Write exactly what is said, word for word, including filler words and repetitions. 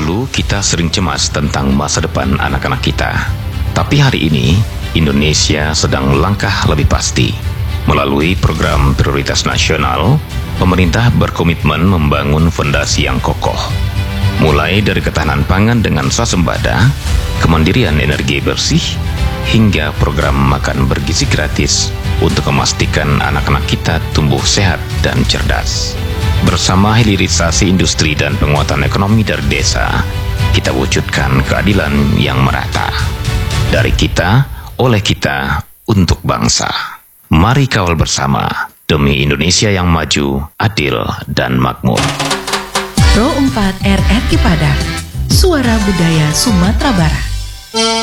Dulu kita sering cemas tentang masa depan anak-anak kita. Tapi hari ini, Indonesia sedang langkah lebih pasti. Melalui program prioritas nasional, pemerintah berkomitmen membangun fondasi yang kokoh. Mulai dari ketahanan pangan dengan swasembada, kemandirian energi bersih, hingga program makan bergizi gratis untuk memastikan anak-anak kita tumbuh sehat dan cerdas. Bersama hilirisasi industri dan penguatan ekonomi dari desa, kita wujudkan keadilan yang merata. Dari kita, oleh kita, untuk bangsa. Mari kawal bersama demi Indonesia yang maju, adil, dan makmur. Pro empat R R I Padang, Suara Budaya Sumatera Barat.